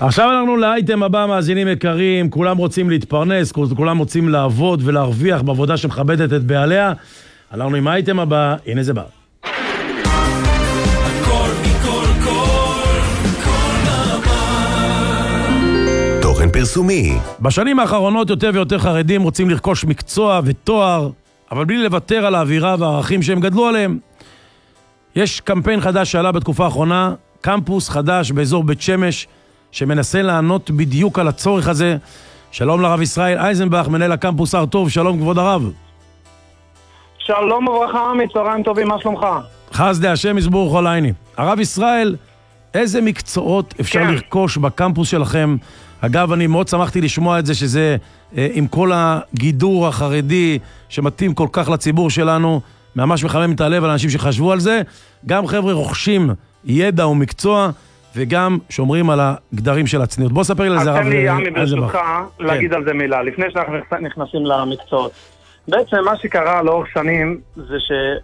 עכשיו אנחנו לאייטם הבא, מאזינים יקרים, כולם רוצים להתפרנס, כולם רוצים לעבוד ולהרוויח בעבודה שמכבדת את בעליה. אנחנו עם האייטם הבא, הנה זה בא. תוכן פרסומי. בשנים האחרונות יותר ויותר חרדים רוצים לרכוש מקצוע ותואר, אבל בלי לוותר על האווירה והערכים שהם גדלו עליהם. יש קמפיין חדש שעלה בתקופה האחרונה, קמפוס חדש באזור בית שמש, שמנסה לענות בדיוק על הצורך הזה. שלום לרב ישראל אייזנבך, מנהל הקמפוס הר טוב, שלום כבוד הרב. שלום וברכה, מצהריים טובים, מה שלומך? חסדי השם יסבור כל עיני. הרב ישראל, איזה מקצועות אפשר לרכוש בקמפוס שלכם? אגב, אני מאוד שמחתי לשמוע את זה, שזה עם כל הגידור החרדי שמתאים כל כך לציבור שלנו, ממש מחמם את הלב על אנשים שחשבו על זה. גם חבר'ה רוכשים ידע ומקצוע, וגם שומרים על הגדרים של הצניעות. בוא ספר לי על זה, הרב. תן לי, ימי, ברשותך, להגיד על זה מילה, לפני שאנחנו נכנסים למקצועות. בעצם מה שקרה לאורך שנים, זה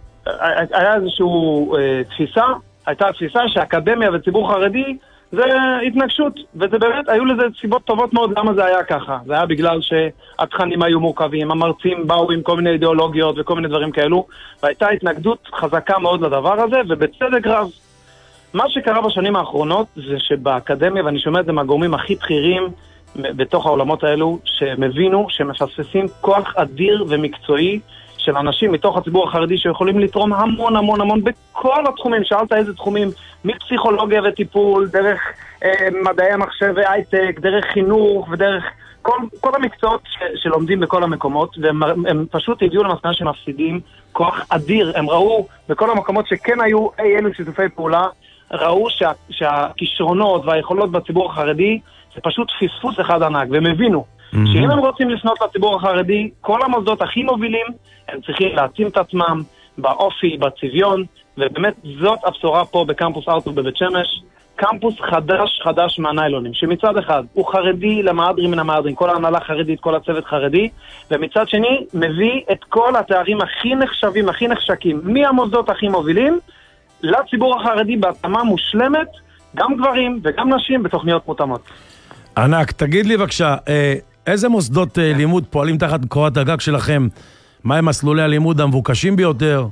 שהיה איזושהי תפיסה, הייתה תפיסה שהאקדמיה וציבור חרדי זה התנגשות, וזה באמת, היו לזה סיבות טובות מאוד למה זה היה ככה. זה היה בגלל שהתכנים היו מורכבים, המרצים באו עם כל מיני אידיאולוגיות וכל מיני דברים כאלו, והייתה התנגדות חזקה מאוד לדבר הזה, ובצדק רב. מה שקרה בשנים האחרונות זה שבאקדמיה, ואני שומע את זה מהגורמים הכי בכירים בתוך העולמות האלו, שהם הבינו שמפספסים כוח אדיר ומקצועי של אנשים מתוך הציבור החרדי שיכולים לתרום המון המון המון בכל התחומים. שאלת איזה תחומים, מפסיכולוגיה וטיפול, דרך מדעי המחשב והייטק, דרך חינוך ודרך כל המקצועות שלומדים בכל המקומות, והם פשוט הגיעו למסקנה שמפסידים כוח אדיר. הם ראו בכל המקומות שכן היו אלו שיתופי פעולה, ראו שהכישרונות והיכולות בציבור החרדי זה פשוט פספוס אחד ענק, והם הבינו שאם הם רוצים לפנות לציבור החרדי, כל המוסדות הכי מובילים הם צריכים להעצים את עצמם באופי, בצביון, ובאמת זאת הבשורה פה בקמפוס הר טוב בבית שמש, קמפוס חדש מהניילונים, שמצד אחד הוא חרדי למהדרין מן המהדרין, כל ההנהלה חרדית, כל הצוות חרדי, ומצד שני מביא את כל התארים הכי נחשבים, הכי נחשקים, מהמוסדות הכי מובילים, לציבור החרדי בהתאמה מושלמת, גם גברים וגם נשים בתוכניות מותאמות. ענק, תגיד לי בבקשה, איזה מוסדות לימוד פועלים תחת קורת הגג שלכם? מהם מסלולי הלימוד המבוקשים ביותר?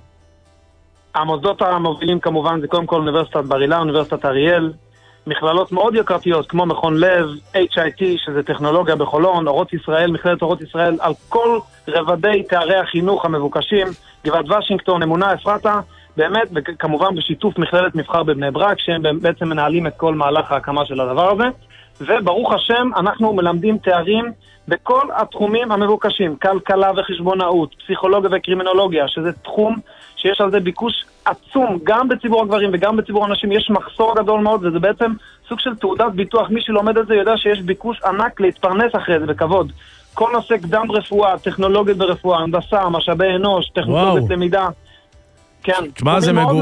המוסדות המובילים כמובן זה קודם כל אוניברסיטת בר אילן, אוניברסיטת אריאל, מכללות מאוד יקרתיות כמו מכון לב, HIT שזה טכנולוגיה בחולון, אורות ישראל, מכללת אורות ישראל, על כל רבדי תארי החינוך המבוקשים, גבעת וושינגטון, אמונה, אפרתה, באמת, וכמובן בשיתוף מכללת מבחר בבני ברק, שהם בעצם מנהלים את כל מהלך ההקמה של הדבר הזה, וברוך השם אנחנו מלמדים תארים בכל התחומים המבוקשים, כלכלה וחשבונאות, פסיכולוגיה וקרימינולוגיה, שזה תחום שיש על זה ביקוש עצום, גם בציבור הגברים וגם בציבור הנשים, יש מחסור גדול מאוד, וזה בעצם סוג של תעודת ביטוח, מי שלומד את זה יודע שיש ביקוש ענק להתפרנס אחרי זה בכבוד. כל נושא קדם רפואה, טכנולוגית ברפואה, הנדסה, משאבי אנוש, טכנולוגית למידה, כן. תשמע, זה